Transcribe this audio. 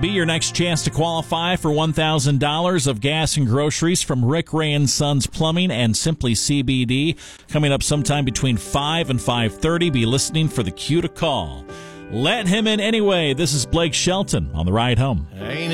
Be your next chance to qualify for $1,000 of gas and groceries from Rick Ray and Sons Plumbing and Simply CBD. Coming up sometime between 5 and 5:30. Be listening for the cue to call. Let him in anyway. This is Blake Shelton on the ride home.